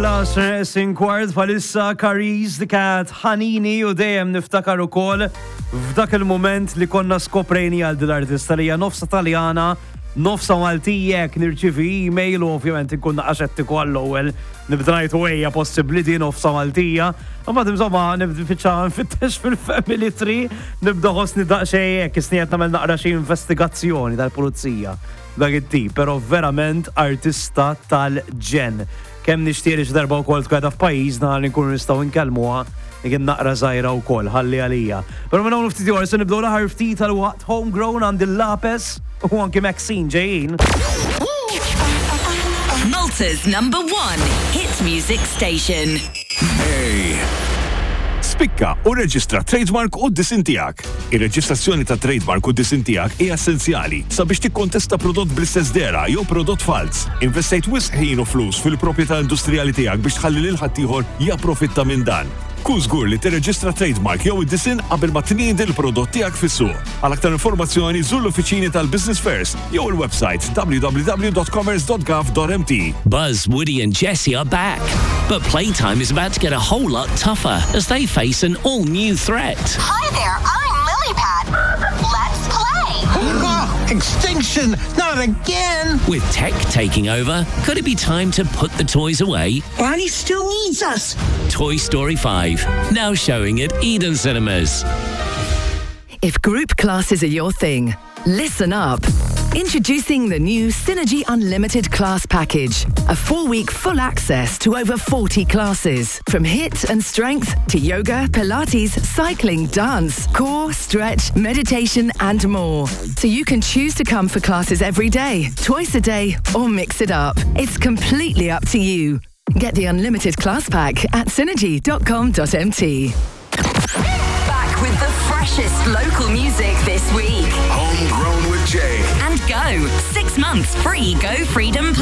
last Sinquart palissa Cariz li kat ħanini u dejjem niftakar ukoll f'dak il-moment li konna skoprejni għal dil-artista li hija nofsa Taljana, nofsa Maltijek nirċivi email u ovvjament inkun naqaxettiku għall-ewwel nibdrajtu ejja possibbli din nofsa Maltija. Mbagħad insomma nibda nfittex fil-family tree, nibda ħossni daqsxejn isniet nagħmel naqra xi investigazzjoni tal-pulizija. Dak it-tip, però verament artista tal-ġen. Kemm nixtieq darba wkoll tkun f'pajjiżna li nkunu nistgħu nkellmuha li kien naqra żgħira wkoll ħalli għalija. Però minn hawn ftit ieħor se nibdew naħar ftit tal-waqt Homegrown għand il-Lapes u anke Maxine ġejjin. Malta's #1 hit music station. Hey. Spikka u reġistra trademark u d-disin tiegħek. Ir-reġistrazzjoni ta' trademark u d-disin tiegħek hija essenzjali sabiex tikkontesta prodott bl-istess dera jew prodott fals. Investejt wisq ħin u flus fil-proprjetà industrijali tiegħek biex tħalli lil ħaddieħor japprofitta minn dan. Kun żgur li tirreġistra trademark jew id-disin qabel ma tniedi l-prodott tiegħek fis-suq. Għal aktar informazzjoni żur l-uffiċini tal-Business First jew il-website www.commerce.gov.mt. Buzz, Woody and Jessie are back. But playtime is about to get a whole lot tougher as they face an all-new threat. Hi there, I'm Lilypad. Let's play! Extinction! Not again! With tech taking over, could it be time to put the toys away? Granny still needs us! Toy Story 5, now showing at Eden Cinemas. If group classes are your thing, listen up. Introducing the new Synergy Unlimited Class Package. A 4-week full access to over 40 classes. From HIIT and strength to yoga, Pilates, cycling, dance, core, stretch, meditation and more. So you can choose to come for classes every day, twice a day or mix it up. It's completely up to you. Get the Unlimited Class Pack at synergy.com.mt. Back with the freshest local music this week. Homegrown with Jake. And Go. 6 months free Go Freedom Plus.